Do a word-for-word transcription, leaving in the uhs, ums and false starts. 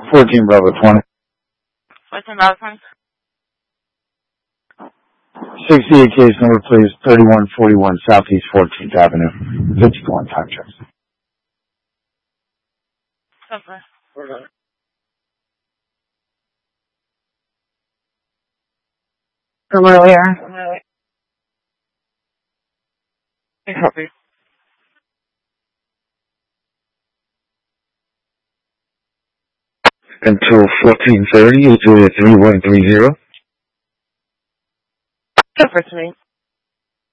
fourteen Bravo twenty. fourteen Bravo twenty. sixty-eight case number, please. thirty-one forty-one Southeast fourteenth Avenue. fifty-one time checks. Okay. From earlier. Copy. Until fourteen thirty, is it three one three zero? Go for three.